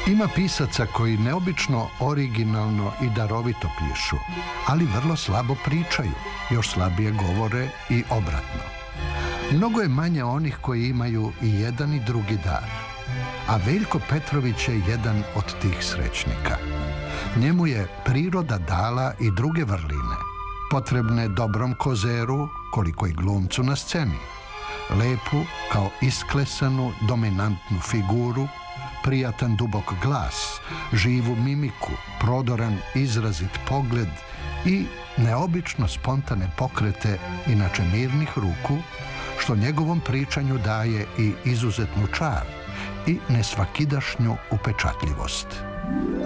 Ima pisaca koji neobično originalno i darovito pišu, ali vrlo slabo pričaju, još slabije govore i obratno. Mnogo je manje onih koji imaju i jedan i drugi dar, a Veljko Petrović je jedan od tih srećnika. Njemu je priroda dala i druge vrline, potrebne dobrom kozeru, koliko i glumcu na sceni. Lepu, kao isklesanu, dominantnu figuru, prijatan dubok glas, živu mimiku, prodoran izrazit pogled i neobično spontane pokrete, inače mirnih ruku, što njegovom pričanju daje i izuzetnu čar i nesvakidašnju upečatljivost.